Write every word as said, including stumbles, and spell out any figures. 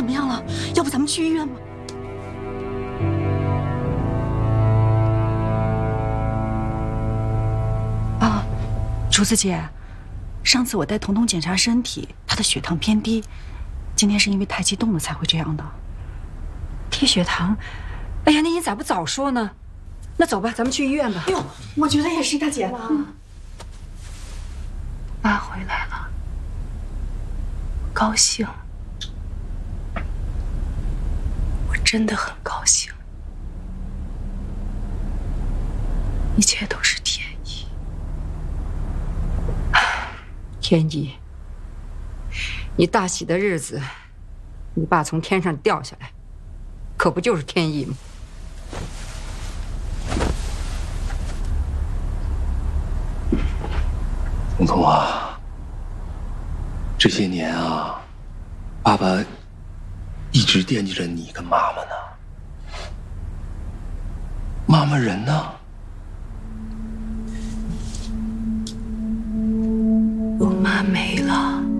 怎么样了？要不咱们去医院吧？啊，竹子姐，上次我带彤彤检查身体，她的血糖偏低，今天是因为太激动了才会这样的。 低血糖？哎呀，那你咋不早说呢？那走吧，咱们去医院吧。 哟，我觉得也是，大姐。嗯， 妈回来了，高兴，我真的很高兴。一切都是天意。 天意，你大喜的日子，你爸从天上掉下来，可不就是天意吗？ 彤彤啊，这些年啊，爸爸一直惦记着你跟妈妈呢。妈妈人呢？ 我妈没了。